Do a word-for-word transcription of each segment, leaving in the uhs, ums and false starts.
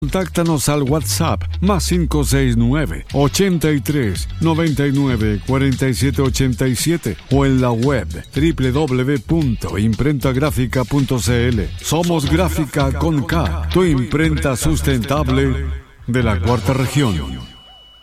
Contáctanos al WhatsApp más cinco seis nueve, ochenta y tres, noventa y nueve, cuarenta y siete ochenta y siete o en la web doble u doble u doble u punto imprenta gráfica punto c l. Somos Gráfica con K, tu imprenta sustentable de la Cuarta Región.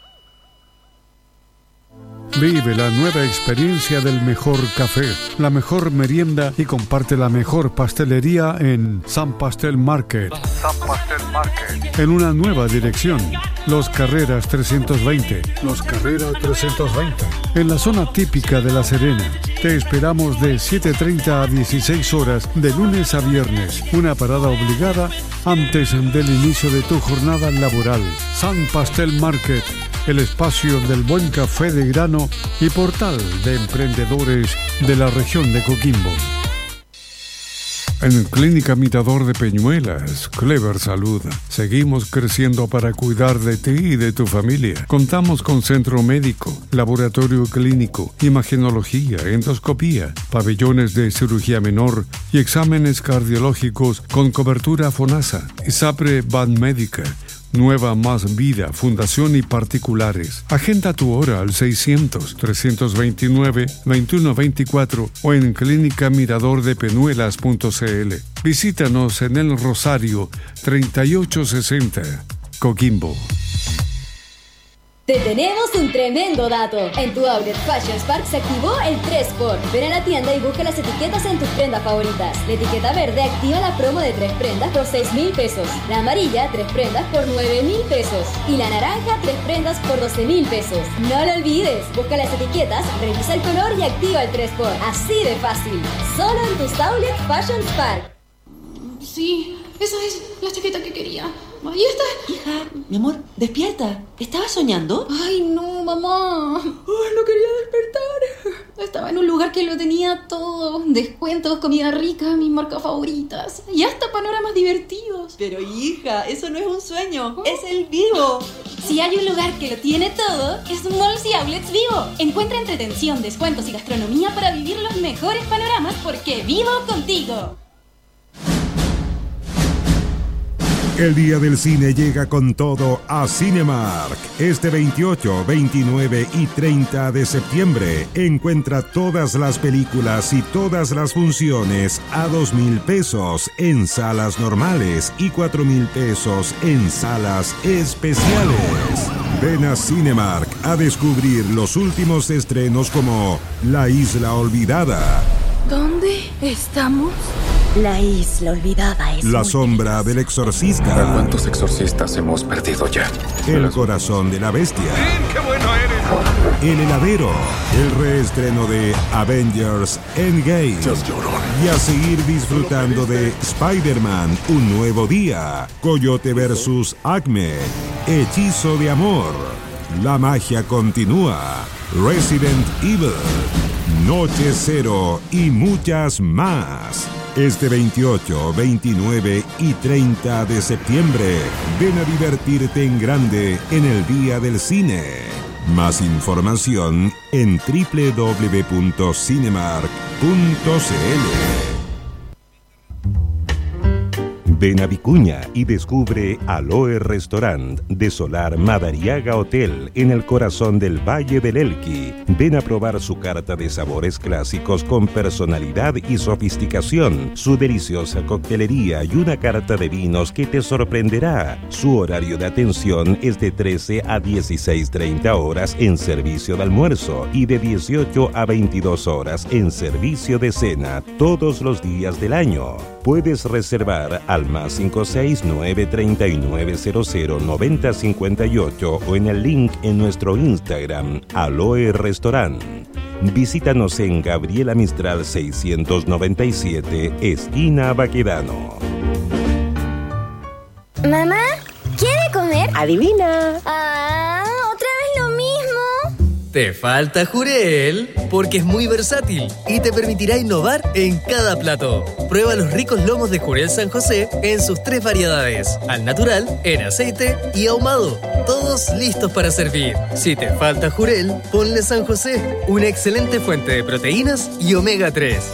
Vive la nueva experiencia del mejor café, la mejor merienda y comparte la mejor pastelería en San Pastel Market. San Pastel Market. En una nueva dirección, Los Carreras trescientos veinte. Los Carreras trescientos veinte. En la zona típica de La Serena. Te esperamos de siete treinta a dieciséis horas de lunes a viernes. Una parada obligada antes del inicio de tu jornada laboral. San Pastel Market. El espacio del buen café de grano y portal de emprendedores de la región de Coquimbo. En Clínica Mirador de Peñuelas, Clever Salud, seguimos creciendo para cuidar de ti y de tu familia. Contamos con centro médico, laboratorio clínico, imagenología, endoscopía, pabellones de cirugía menor y exámenes cardiológicos con cobertura FONASA. ISAPRE Banmédica, Nueva Más Vida, Fundación y particulares. Agenda tu hora al seiscientos, trescientos veintinueve, veintiuno veinticuatro o en clínica mirador de peñuelas punto c l. Visítanos en El Rosario, treinta y ocho sesenta, Coquimbo. Te tenemos un tremendo dato. En tu outlet Fashion Spark se activó el tres por. Ven a la tienda y busca las etiquetas en tus prendas favoritas. La etiqueta verde activa la promo de tres prendas por seis mil pesos. La amarilla, tres prendas por nueve mil pesos. Y la naranja, tres prendas por doce mil pesos. No lo olvides. Busca las etiquetas, revisa el color y activa el tres por. Así de fácil. Solo en tus outlet Fashion Spark. Sí, esa es la chaqueta que quería. Ahí está. Hija, mi amor, despierta. ¿Estabas soñando? Ay, no, mamá. Ay, no quería despertar. Estaba en un lugar que lo tenía todo. Descuentos, comida rica, mis marcas favoritas. Y hasta panoramas divertidos. Pero hija, eso no es un sueño. ¿Oh? Es el Vivo. Si hay un lugar que lo tiene todo, es Malls y Outlets Vivo. Encuentra entretención, descuentos y gastronomía para vivir los mejores panoramas porque vivo contigo. El Día del Cine llega con todo a Cinemark. Este veintiocho, veintinueve y treinta de septiembre encuentra todas las películas y todas las funciones a dos mil pesos en salas normales y cuatro mil pesos en salas especiales. Ven a Cinemark a descubrir los últimos estrenos como La Isla Olvidada. ¿Dónde estamos? La Isla Olvidada es La Sombra del Exorcista. ¿A cuántos exorcistas hemos perdido ya? El Corazón de la Bestia. ¡Sí, qué bueno eres! El Heladero. El reestreno de Avengers Endgame. Y a seguir disfrutando de Spider-Man, Un Nuevo Día. Coyote versus Acme. Hechizo de Amor. La Magia Continúa. Resident Evil. Noche Cero y muchas más. Este veintiocho, veintinueve y treinta de septiembre, ven a divertirte en grande en el Día del Cine. Más información en doble u doble u doble u punto cinemark punto c l. Ven a Vicuña y descubre Aloe Restaurant de Solar Madariaga Hotel en el corazón del Valle del Elqui. Ven a probar su carta de sabores clásicos con personalidad y sofisticación, su deliciosa coctelería y una carta de vinos que te sorprenderá. Su horario de atención es de trece a dieciséis treinta horas en servicio de almuerzo y de dieciocho a veintidós horas en servicio de cena todos los días del año. Puedes reservar al más cinco seis nueve treinta y nueve cero cero noventa cincuenta y ocho o en el link en nuestro Instagram, Aloe Restaurant. Visítanos en Gabriela Mistral seiscientos noventa y siete, esquina Baquedano. Mamá, ¿quiere comer? Adivina. Ah, ¿otra vez lo mismo? Te falta Jurel, porque es muy versátil y te permitirá innovar en cada plato. Prueba los ricos lomos de Jurel San José en sus tres variedades: al natural, en aceite y ahumado. Todos listos para servir. Si te falta Jurel, ponle San José, una excelente fuente de proteínas y omega tres.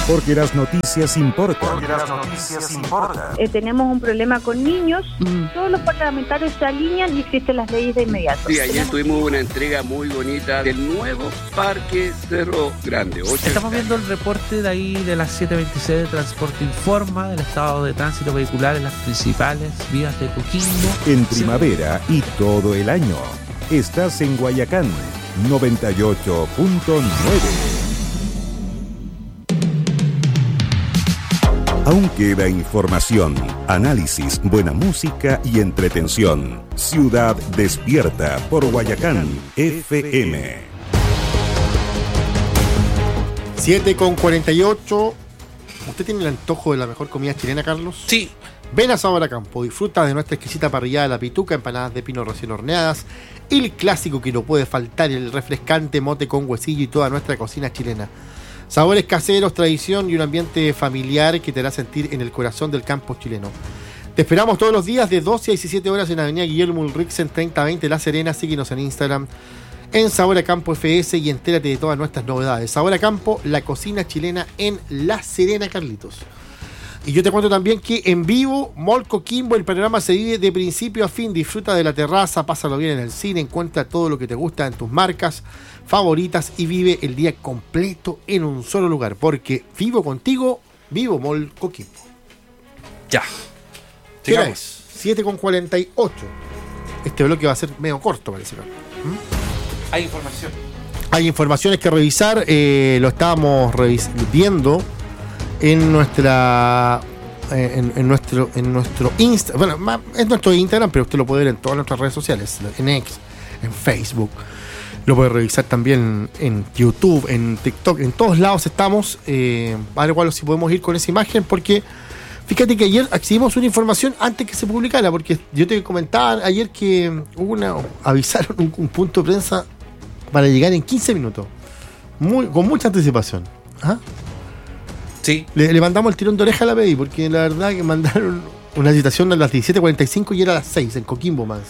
Porque las noticias importan. Porque las noticias importan. Eh, tenemos un problema con niños. Mm. Todos los parlamentarios se alinean y existen las leyes de inmediato. Sí, ayer tuvimos una entrega muy bonita del nuevo Parque Cerro Grande. ocho Estamos viendo el reporte de ahí de las siete veintiséis de Transporte Informa del estado de tránsito vehicular en las principales vías de Coquimbo. En primavera y todo el año. Estás en Guayacán noventa y ocho punto nueve. Aún queda información, análisis, buena música y entretención. Ciudad Despierta por Guayacán F M. siete con cuarenta y ocho. ¿Usted tiene el antojo de la mejor comida chilena, Carlos? Sí. Ven a Sabor a Campo, disfruta de nuestra exquisita parrillada de la pituca, empanadas de pino recién horneadas, el clásico que no puede faltar, el refrescante mote con huesillo y toda nuestra cocina chilena. Sabores caseros, tradición y un ambiente familiar que te hará sentir en el corazón del campo chileno. Te esperamos todos los días de doce a diecisiete horas en Avenida Guillermo Ulrichsen treinta veinte La Serena. Síguenos en Instagram en Sabor a Campo F S y entérate de todas nuestras novedades. Sabor a Campo, la cocina chilena en La Serena, Carlitos. Y yo te cuento también que en vivo, Mall Coquimbo, el panorama se vive de principio a fin. Disfruta de la terraza, pásalo bien en el cine, encuentra todo lo que te gusta en tus marcas favoritas y vive el día completo en un solo lugar. Porque vivo contigo, vivo Mall Coquimbo. Ya. ¿Qué hora es? siete con cuarenta y ocho. Este bloque va a ser medio corto, parece. ¿Mm? Hay información. Hay informaciones que revisar. Eh, lo estábamos revis- viendo en nuestra en, en nuestro en nuestro Insta, bueno, es nuestro Instagram, pero usted lo puede ver en todas nuestras redes sociales, en X, en Facebook, lo puede revisar también en YouTube, en TikTok, en todos lados estamos. Eh, a ver igual si podemos ir con esa imagen, porque fíjate que ayer accedimos una información antes que se publicara, porque yo te comentaba ayer que hubo una avisaron un, un punto de prensa para llegar en quince minutos, muy, con mucha anticipación. ¿Ah? Sí. Le, le mandamos el tirón de oreja a la P D I, porque la verdad que mandaron una citación a las diecisiete cuarenta y cinco y era a las seis en Coquimbo más.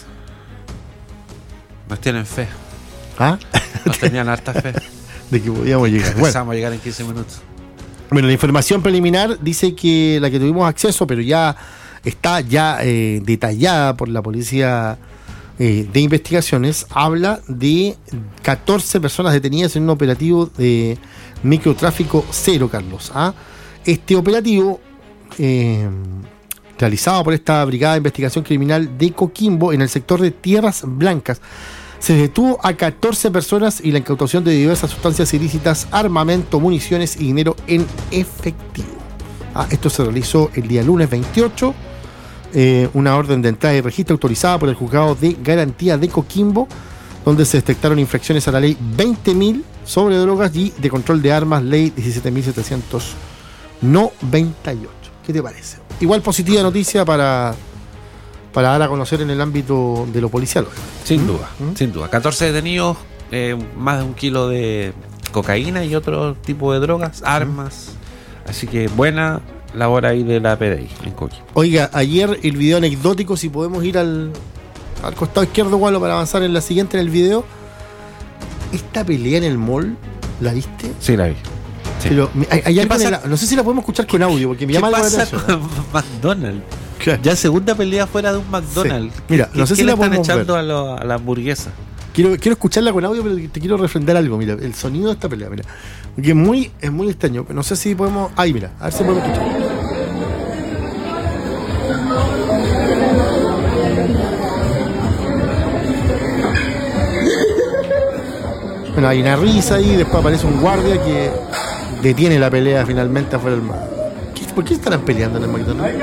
Nos tienen fe. ¿Ah? Nos tenían harta fe. De que podíamos llegar. Empezamos Bueno. a llegar en quince minutos. Bueno, la información preliminar dice que la que tuvimos acceso, pero ya está ya eh, detallada por la policía eh, de investigaciones, habla de catorce personas detenidas en un operativo de microtráfico cero, Carlos. ¿Ah? Este operativo, eh, realizado por esta Brigada de Investigación Criminal de Coquimbo en el sector de Tierras Blancas, se detuvo a catorce personas y la incautación de diversas sustancias ilícitas, armamento, municiones y dinero en efectivo. Ah, esto se realizó el día lunes veintiocho. Eh, una orden de entrada y registro autorizada por el Juzgado de Garantía de Coquimbo, donde se detectaron infracciones a la ley veinte mil sobre drogas y de control de armas, ley diecisiete mil setecientos noventa y ocho. ¿Qué te parece? Igual positiva noticia para, para dar a conocer en el ámbito de lo policial. Sin ¿Mm? duda, ¿Mm? sin duda. catorce detenidos, eh, más de un kilo de cocaína y otro tipo de drogas, armas. ¿Mm? Así que buena labor ahí de la P D I en Coquimbo. Oiga, ayer el video anecdótico, si podemos ir al, al costado izquierdo, Gualo, para avanzar en la siguiente en el video. Esta pelea en el mall, ¿la viste? Sí, la vi. Sí. Pero hay, hay algo pasa? en la, no sé si la podemos escuchar con audio, porque me llama ¿Qué la pasa atención. con McDonald's? Claro. Ya segunda pelea fuera de un McDonald's. Sí. Mira, no sé ¿Qué si le la están podemos echando ver? a, lo, a la hamburguesa? Quiero, quiero escucharla con audio, pero te quiero refrendar algo. Mira, el sonido de esta pelea, mira. Porque es muy, es muy extraño. No sé si podemos. Ahí, mira, a ver si podemos escuchar. Bueno, hay una risa ahí, después aparece un guardia que detiene la pelea finalmente afuera del mar. ¿Qué, ¿Por qué estarán peleando en el McDonald's?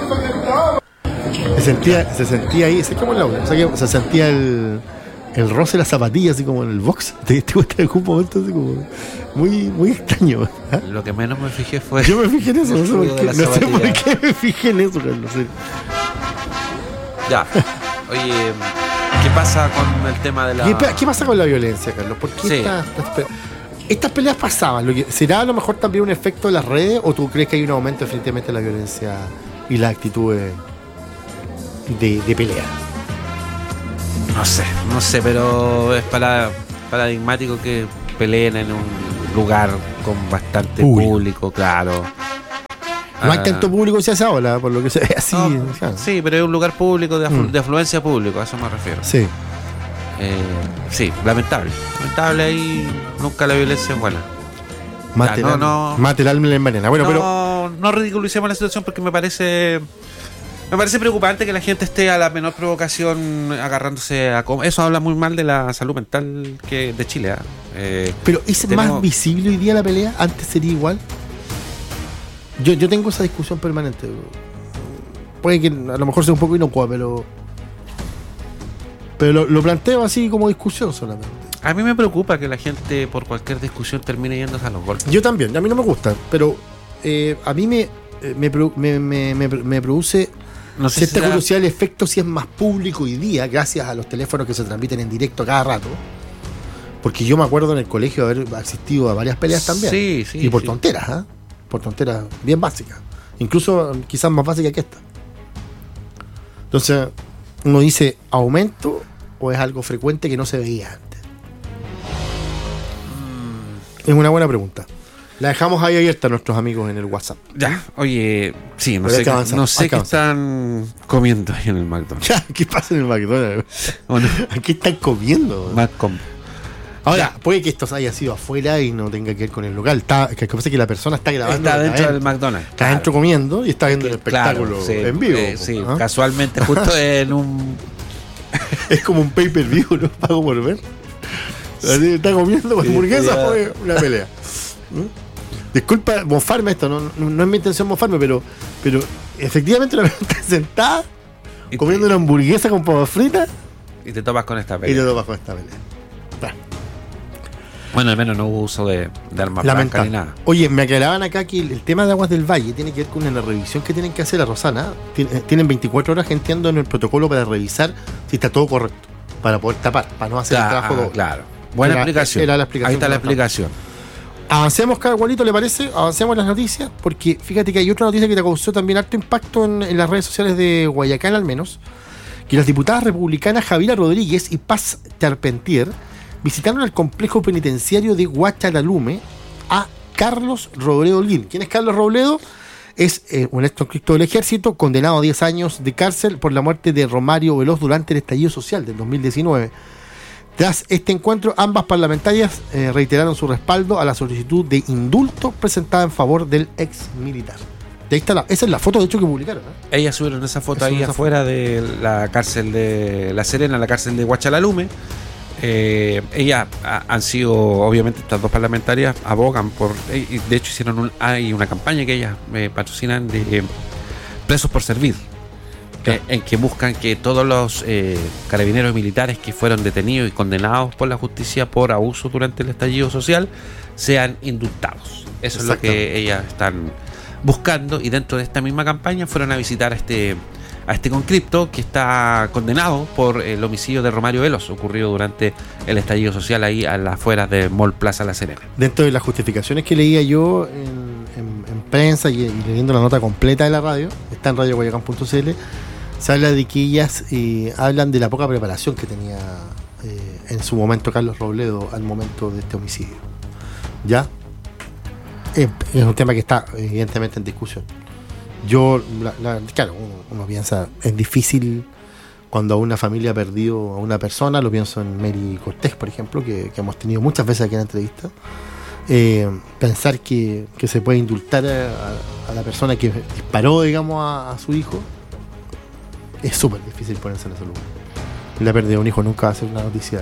Se sentía, se sentía ahí, se quemó el audio, o sea, que se sentía el, el roce de las zapatillas, así como en el box. Te, te gusta en algún momento, así como muy, muy extraño. ¿Ah? Lo que menos me fijé fue. Yo me fijé en eso, no sé por qué, no sé por zapatillas. qué me fijé en eso, Carlos. Ya. Oye, ¿qué pasa con el tema de la. ¿Qué, ¿Qué pasa con la violencia, Carlos? ¿Por qué Sí. estas, estas, pe- estas peleas pasaban? Lo que, ¿Será a lo mejor también un efecto de las redes o tú crees que hay un aumento definitivamente de la violencia y la actitud de, de, de pelea? No sé, no sé, pero es para, paradigmático que peleen en un lugar con bastante Público. público, claro. No hay Ah, tanto público si hace ahora, por lo que se ve así. no, claro. Sí, pero es un lugar público de, aflu- Mm. de afluencia público, a eso me refiero. Sí. Eh, sí, lamentable. Lamentable ahí, nunca la violencia es buena. Mate, Ya, el no, alma- no. mate el alma y la envenena. Bueno, pero no, no ridiculicemos la situación porque me parece me parece preocupante que la gente esté a la menor provocación agarrándose a com- eso habla muy mal de la salud mental que de Chile. ¿ah? Eh, Pero ¿es tenemos- más visible hoy día la pelea? ¿Antes sería igual? Yo, yo tengo esa discusión permanente. Puede que a lo mejor sea un poco inocua, pero. Pero lo, lo planteo así como discusión solamente. A mí me preocupa que la gente por cualquier discusión termine yéndose a los golpes. Yo también, a mí no me gusta, pero eh, a mí me, eh, me, produ- me, me, me, me produce No sé cierta si será- curiosidad el efecto si es más público hoy día, gracias a los teléfonos que se transmiten en directo a cada rato. Porque yo me acuerdo en el colegio haber asistido a varias peleas también. Sí, sí, Y por sí. tonteras, ¿ah? Por tonteras bien básicas. Incluso quizás más básicas que esta. Entonces, uno dice, ¿aumento o es algo frecuente que no se veía antes? Es una buena pregunta. La dejamos ahí abierta a nuestros amigos en el WhatsApp. Ya, oye, sí, no Pero sé, hay que qué- avanzar, no hay sé que qué avanzar. están comiendo ahí en el McDonald's. Ya, ¿qué pasa en el McDonald's? ¿O no? ¿Qué están comiendo? Malcolm. Ahora, puede que esto haya sido afuera y no tenga que ver con el local. Está, que pasa es que la persona está grabando. Está dentro del adentro. McDonald's. Está adentro comiendo y está viendo el espectáculo Claro, sí, en vivo. eh, sí, ¿Ah? casualmente, justo en un. Es como un pay per view, ¿no? Pago por ver. Así, está comiendo con Sí, hamburguesa, ya. fue una pelea. ¿Mm? Disculpa mofarme esto, no, no, no es mi intención mofarme, pero, pero efectivamente una persona está sentada Y comiendo una hamburguesa con papas fritas Y te topas con esta y pelea. te topas con esta pelea. Bueno, Bueno, al menos no hubo uso de, de armas blancas lamentable. ni nada. Oye, me aclaraban acá que el, el tema de Aguas del Valle tiene que ver con una revisión que tienen que hacer a Rosana. Tien- eh, Tienen veinticuatro horas, entiendo, en el protocolo para revisar si está todo correcto, para poder tapar, para no hacer el trabajo Ah, doble. claro. Buena Era- explicación. era la explicación Ahí está que la nos estaba. explicación. Avancemos, Cargualito, ¿le parece? Avancemos en las noticias, porque fíjate que hay otra noticia que te causó también harto impacto en, en las redes sociales de Guayacán, al menos, que las diputadas republicanas Javiera Rodríguez y Paz Charpentier visitaron el complejo penitenciario de Guachalalume a Carlos Robledo Olguín. ¿Quién es Carlos Robledo? Es eh, un ex conscripto del ejército, condenado a diez años de cárcel por la muerte de Romario Veloz durante el estallido social del dos mil diecinueve. Tras este encuentro, ambas parlamentarias eh, reiteraron su respaldo a la solicitud de indulto presentada en favor del ex militar. Y ahí está la, esa es la foto, de hecho, que publicaron. ¿eh? Ellas subieron esa foto Subieron ahí esa afuera de la cárcel de La Serena, la cárcel de Guachalalume. Eh, ellas ha- han sido, obviamente, estas dos parlamentarias abogan por. eh, y de hecho, hicieron un, hay una campaña que ellas eh, patrocinan de eh, presos por servir. eh, en que buscan que todos los eh, carabineros militares que fueron detenidos y condenados por la justicia por abuso durante el estallido social sean indultados. Eso es lo que ellas están buscando, y dentro de esta misma campaña fueron a visitar a este a este conscripto que está condenado por el homicidio de Romario Veloz, ocurrido durante el estallido social ahí a las afueras de Mall Plaza La Serena. Dentro de las justificaciones que leía yo en, en- en prensa y, y leyendo la nota completa de la radio, está en radio guayacán punto c l, se habla de que ellas eh, hablan de la poca preparación que tenía eh, en su momento Carlos Robledo al momento de este homicidio. ¿Ya? Eh, es un tema que está evidentemente en discusión. Yo, la- la- claro, uno, uno piensa, es difícil cuando una familia ha perdido a una persona, lo pienso en Mary Cortés, por ejemplo, que, que hemos tenido muchas veces aquí en la entrevista, eh, pensar que, que se puede indultar a, a- a la persona que disparó, digamos, a, a su hijo, es súper difícil ponerse en ese lugar. La pérdida de un hijo nunca va a ser una noticia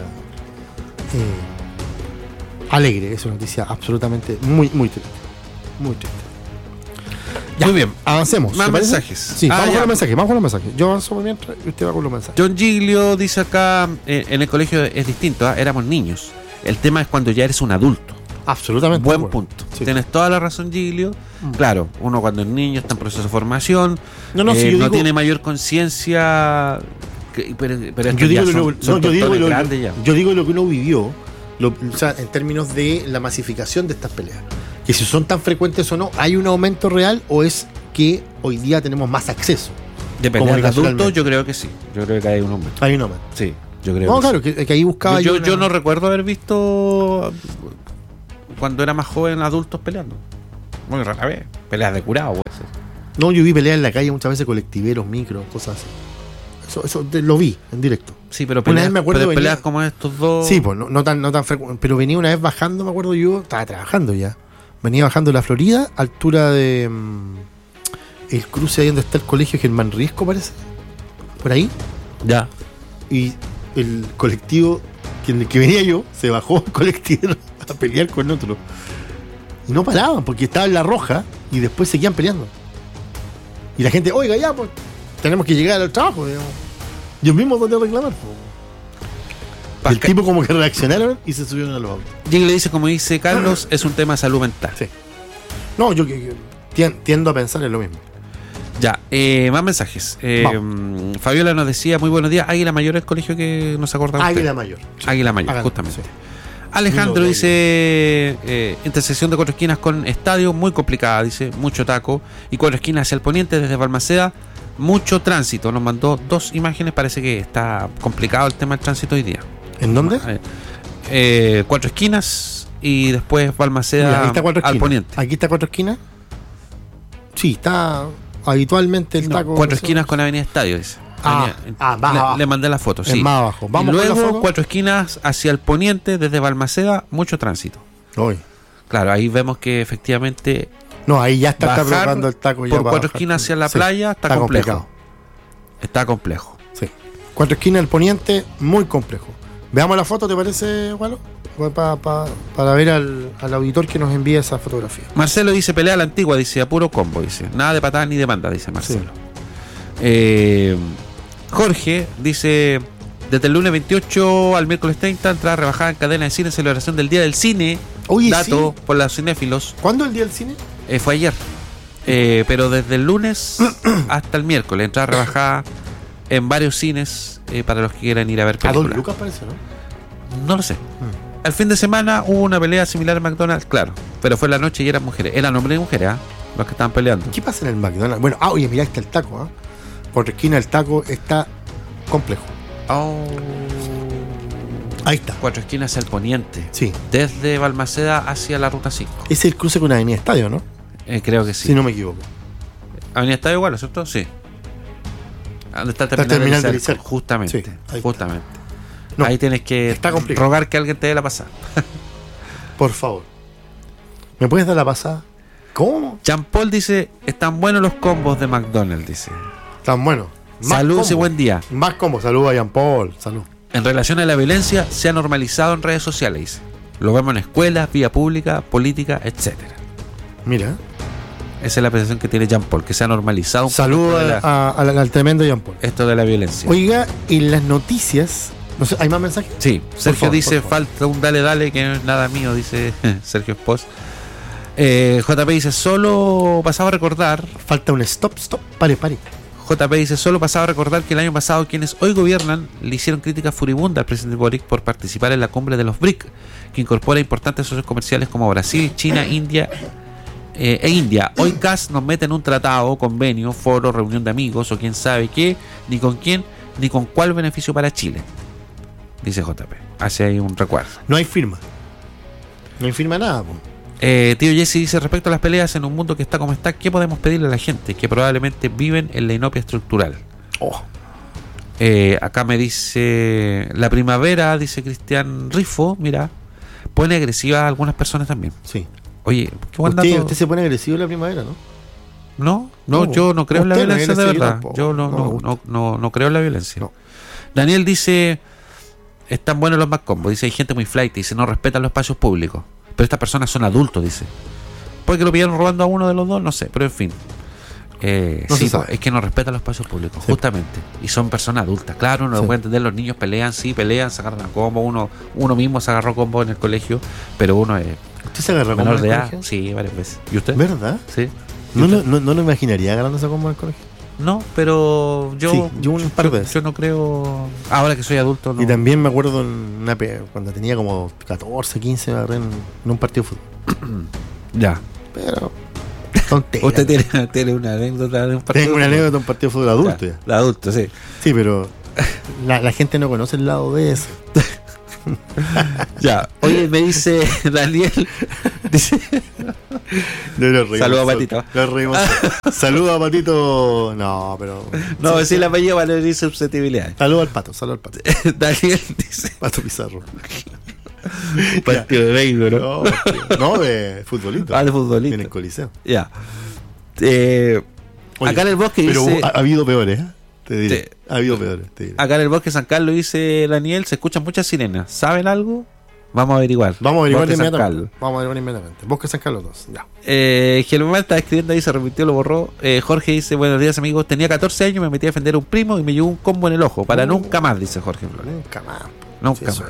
eh, alegre, es una noticia absolutamente muy, muy triste. Muy triste. Ya, muy bien, avancemos. más ¿te parece? mensajes. Sí, Ah, vamos ya. con los mensajes, vamos con los mensajes. Yo avanzo por mientras y usted va con los mensajes. John Giglio dice acá, eh, en el colegio es distinto, ¿ah? Éramos niños. El tema es cuando ya eres un adulto. Absolutamente. Buen de acuerdo. punto. Sí. Tienes toda la razón, Giglio. Mm. Claro, uno cuando es niño está en proceso de formación, No, no, eh, si yo no digo- tiene mayor conciencia, que- pero, pero estos Yo digo, ya lo, son, no, son yo, digo tostones lo, grandes ya. yo digo lo que uno vivió, lo- o sea, en términos de la masificación de estas peleas. Que si son tan frecuentes o no, ¿hay un aumento real o es que hoy día tenemos más acceso? De peleas de comunicacionalmente? adultos, yo creo que sí. Yo creo que hay un aumento. Hay un aumento. Sí, yo creo No, que claro, sí. que, que ahí buscaba yo, yo. yo una- no recuerdo haber visto cuando era más joven, adultos peleando. Muy rara vez. Peleas de curado, pues. No, yo vi peleas en la calle muchas veces, colectiveros, micros, cosas así. Eso, eso te- lo vi en directo. Sí, pero Una peleas, vez me acuerdo pero venía- peleas como estos dos. Sí, pues no, no tan, no tan frecuente. Pero venía una vez bajando, me acuerdo yo, estaba trabajando ya. Venía bajando la Florida, altura de mm, el cruce ahí donde está el colegio Germán Riesco, parece. Por ahí. Ya. Y el colectivo, que en el que venía yo, se bajó el colectivo a pelear con otro. Y no paraban, porque estaba en la roja y después seguían peleando. Y la gente, oiga, ya, pues, tenemos que llegar al trabajo, digamos. Yo mismo donde reclamar, pues. El tipo como que reaccionaron y se subieron a los autos. Jig le dice, como dice Carlos, es un tema de salud mental. Sí. No, yo que- que tien- tiendo a pensar en lo mismo. Ya, eh, más mensajes. Eh, Fabiola nos decía, muy buenos días, Águila Mayor, el colegio que nos acordamos. Águila Mayor. Águila Mayor, Háganlo, justamente. sí. Alejandro Lindo dice, eh, intersección de Cuatro Esquinas con estadio, muy complicada, dice, mucho taco. Y Cuatro Esquinas hacia el poniente, desde Balmaceda, mucho tránsito. Nos mandó dos imágenes, parece que está complicado el tema del tránsito hoy día. ¿En dónde? Eh, eh, Cuatro Esquinas y después Balmaceda Mira, ahí está Cuatro al Esquinas. poniente. Aquí está Cuatro Esquinas. Sí, está habitualmente el No, taco. Cuatro Esquinas con Avenida Estadio, dice. Ah, Avenida- ah, más le, abajo. le mandé la foto, Es sí. más abajo. Vamos y con la luego, foto. Cuatro Esquinas hacia el poniente, desde Balmaceda, mucho tránsito. Hoy. Claro, ahí vemos que efectivamente No, ahí ya está, está bajar provocando el taco. Ya por para Cuatro bajar. Esquinas hacia la Sí, playa está, está complejo. complicado. Está complejo. Sí. Cuatro Esquinas del poniente, muy complejo. Veamos la foto, ¿te parece, Walo? Pa- pa- para ver al, al auditor que nos envía esa fotografía. Marcelo dice, pelea a la antigua, dice, a puro combo, dice. Nada de patada ni de banda, dice Marcelo. Eh, Jorge dice, desde el lunes veintiocho al miércoles treinta, entrada rebajada en cadena de cine en celebración del Día del Cine. Oye, Dato sí. por los cinéfilos. ¿Cuándo el día del cine? Eh, fue ayer. Eh, pero desde el lunes hasta el miércoles, entrada rebajada en varios cines eh, para los que quieran ir a ver A dos películas. lucas parece, ¿no? No lo sé. El fin de semana hubo una pelea similar en McDonald's, claro. Pero fue en la noche y eran mujeres. Eran hombres y mujeres, ¿ah? Los que estaban peleando. ¿Qué pasa en el McDonald's? Bueno, ah, oye, mira, está el taco, ¿ah? Por esquina el taco está complejo. Oh. Ahí está. Cuatro Esquinas hacia el poniente. Sí. Desde Balmaceda hacia la ruta cinco. Es el cruce con Avenida Estadio, ¿no? Eh, creo que sí. Si no me equivoco. Avenida Estadio igual, ¿no es cierto? Sí. ¿Dónde está el Está el terminal, terminal del del Liceo? Liceo. Justamente. Sí, ahí justamente. No, ahí tienes que está complicado. rogar que alguien te dé la pasada. Por favor. ¿Me puedes dar la pasada? ¿Cómo? Jean Paul dice, están buenos los combos de McDonald's, dice. Tan bueno. Saludos y buen día. Más como, saludos a Jean Paul. Salud. En relación a la violencia, se ha normalizado en redes sociales, dice. Lo vemos en escuelas, vía pública, política, etcétera. Mira. Esa es la percepción que tiene Jean Paul, que se ha normalizado un Saludos poco de la- a- a- al, al tremendo Jean Paul. esto de la violencia. Oiga, en las noticias. No sé, ¿hay más mensajes? Sí, Sergio favor, dice, por favor. falta un dale dale que no es nada mío, dice Sergio Espos. Eh, J P dice, solo pasaba a recordar, Falta un stop, stop, pare, pare. J P dice, solo pasaba a recordar que el año pasado quienes hoy gobiernan le hicieron crítica furibunda al presidente Boric por participar en la cumbre de los B R I C, que incorpora importantes socios comerciales como Brasil, China, India eh, e India. Hoy C A S nos mete en un tratado, convenio, foro, reunión de amigos o quién sabe qué, ni con quién, ni con cuál beneficio para Chile, dice J P. Hace ahí un recuerdo. No hay firma. No hay firma nada, po. Eh, tío Jesse dice, respecto a las peleas en un mundo que está como está, ¿qué podemos pedirle a la gente? Que probablemente viven en la inopia estructural. Oh. Eh, acá me dice, la primavera, dice Cristian Rifo, mira, pone agresiva a algunas personas también. Sí. Oye, qué buen Usted, dato. usted se pone agresivo en la primavera, ¿no? No, no, No, yo no creo en la usted no es violencia de agresivo, verdad. tampoco. Yo no, No me no, gusta. no, no, no creo en la violencia. No. Daniel dice, están buenos los más combos. Dice, hay gente muy flight, dice, no respetan los espacios públicos. Pero estas personas son adultos, dice. Puede que lo pillaron robando a uno de los dos, no sé, pero en fin. Eh, No se sí, sabe. pues, es que no respetan los espacios públicos, Sí. justamente. Y son personas adultas. Claro, uno Sí. lo puede entender, los niños pelean, sí, pelean, se agarran a combo. Uno, uno mismo se agarró combo en el colegio, pero uno es ¿Usted se agarra menor combo de en el edad. colegio? Sí, varias veces. ¿Y usted? ¿Verdad? Sí. ¿Y No, usted? lo- no, no lo imaginaría agarrándose combo en el colegio. No, pero yo, Sí, yo un par de veces. yo no creo. Ahora que soy adulto, no. Y también me acuerdo en una pe- cuando tenía como catorce, quince, me agarré en, en un partido de fútbol. Ya. Pero. Tontería. Usted tiene, tiene una anécdota de un partido. Tengo una anécdota de un partido de fútbol adulto ya. Ya, de adulto, sí. Sí, pero la, la gente no conoce el lado de eso. Ya. Oye, me dice Daniel, Dice. Saludos a Patito. Nos reímos. Saludos a Patito. No, pero. No, sí, si la apellido vale decir susceptibilidad. Saludos al pato, saludos al pato. Daniel dice. Pato Pizarro. Partido de béisbol, ¿no? No, no, de futbolito. Ah, de futbolito. En el Coliseo. Ya. Eh, Oye, acá en el bosque pero dice. Ha, ha habido peores, ¿eh? Te diré. Te, ha habido peores. Te diré. Acá en el bosque San Carlos dice Daniel, se escuchan muchas sirenas. ¿Saben algo? Vamos a averiguar. Vamos a averiguar Bosque inmediatamente. Vamos a averiguar inmediatamente. Bosque San Carlos dos. Ya. Eh, Gelmar está escribiendo ahí, se repitió, lo borró. Eh, Jorge dice, buenos días amigos, tenía catorce años, me metí a defender a un primo y me llevó un combo en el ojo. Para uh, nunca más, dice Jorge Flores. Nunca más. Nunca sí, más.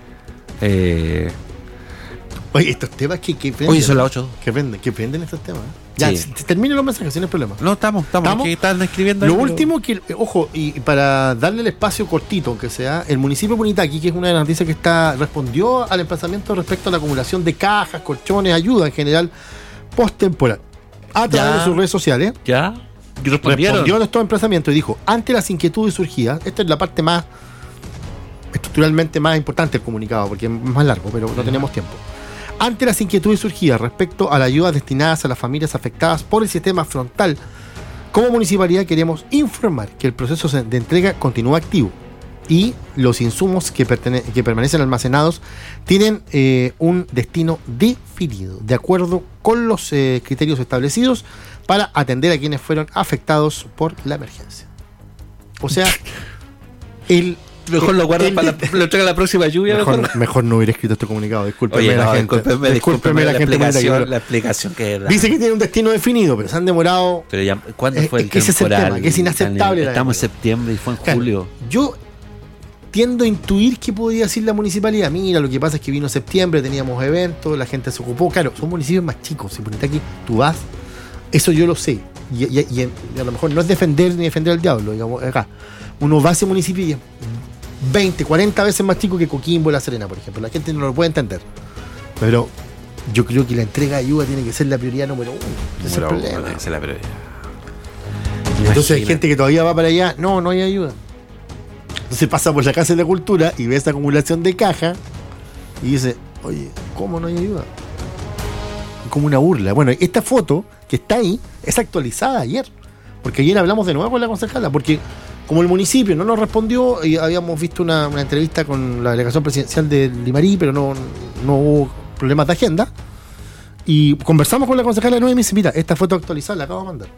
Eh... Oye, estos temas que, que venden. Oye, son las ocho. Que venden, que venden estos temas. Ya, sí. Terminen los mensajes, sin el problema. No, estamos, estamos. ¿Estamos? Que están escribiendo Lo ahí, último pero... que, ojo, y para darle el espacio cortito, aunque sea, el municipio de Punitaqui, que es una de las noticias que está, respondió al emplazamiento respecto a la acumulación de cajas, colchones, ayuda en general, post-temporal. A través ya. de sus redes sociales. Ya. Y respondieron. Respondió a estos emplazamientos y dijo, ante las inquietudes surgidas, esta es la parte más, estructuralmente más importante del comunicado, porque es más largo, pero no tenemos tiempo. Ante las inquietudes surgidas respecto a las ayudas destinadas a las familias afectadas por el sistema frontal, como municipalidad queremos informar que el proceso de entrega continúa activo y los insumos que, pertene- que permanecen almacenados tienen eh, un destino definido, de acuerdo con los eh, criterios establecidos para atender a quienes fueron afectados por la emergencia. O sea, el... Mejor lo guardas para la, lo traiga la próxima lluvia. Mejor, mejor. mejor no hubiera escrito este comunicado. Discúlpeme Oye, no, la gente. Discúlpeme, discúlpeme la, la, gente explicación, la explicación que da. Dice que tiene un destino definido, pero se han demorado. Pero ya, ¿cuándo fue el eh, ese temporal? Es el tema, que es inaceptable. Estamos en septiembre y fue en claro, julio. Yo tiendo a intuir que podría decir la municipalidad. Mira, lo que pasa es que vino septiembre, teníamos eventos, la gente se ocupó. Claro, son municipios más chicos. Si ponete aquí, tú vas. Eso yo lo sé. Y, y, y, y a lo mejor no es defender ni defender al diablo, digamos, acá. Uno va a ese municipio y veinte, cuarenta veces más chico que Coquimbo, La Serena, por ejemplo. La gente no lo puede entender. Pero yo creo que la entrega de ayuda tiene que ser la prioridad número uno. Ese es el problema. Tiene que ser la prioridad. Y entonces hay gente que todavía va para allá. No, no hay ayuda. Entonces pasa por la Casa de la Cultura y ve esa acumulación de caja y dice, oye, ¿cómo no hay ayuda? Como una burla. Bueno, esta foto que está ahí es actualizada ayer. Porque ayer hablamos de nuevo con la concejala. Porque como el municipio no nos respondió, y habíamos visto una, una entrevista con la delegación presidencial de Limarí, pero no, no hubo problemas de agenda. Y conversamos con la concejala de nuevo y me dice, mira, esta foto actualizada la acabo de mandar.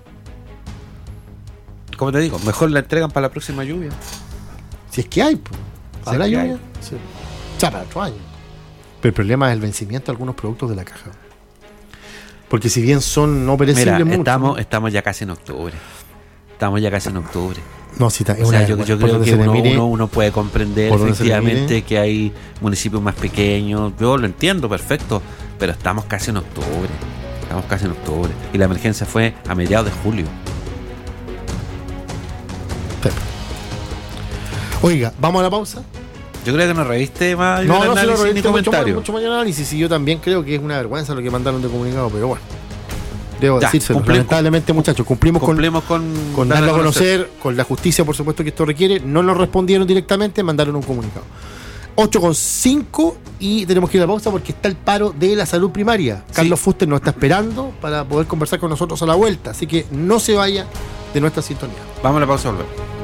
Como te digo, mejor la entregan para la próxima lluvia. Si es que hay, pues. ¿Habrá si es lluvia? Sí. O sea, para otro año. Pero el problema es el vencimiento de algunos productos de la caja. Porque si bien son no perecibles Mira, mucho, estamos, estamos ya casi en octubre. Estamos ya casi en octubre. No, sí, es o una, sea, yo, yo creo que uno, uno, uno puede comprender efectivamente que hay municipios más pequeños. Yo lo entiendo perfecto, pero estamos casi en octubre. Estamos casi en octubre. Y la emergencia fue a mediados de julio. Sí. Oiga, ¿vamos a la pausa? Yo creo que no reviste más no, no, análisis se lo ni mucho, comentario. Mucho mayor análisis, y yo también creo que es una vergüenza lo que mandaron de comunicado, pero bueno. Debo ya, decírselo. Lamentablemente, muchachos, cumplimos, cumplimos con, con, con darlo a conocer, conocer, con la justicia, por supuesto, que esto requiere. No nos respondieron directamente, mandaron un comunicado. ocho con cinco y tenemos que ir a la pausa porque está el paro de la salud primaria. Sí. Carlos Fuster nos está esperando para poder conversar con nosotros a la vuelta, así que no se vaya de nuestra sintonía. Vamos a la pausa, volver.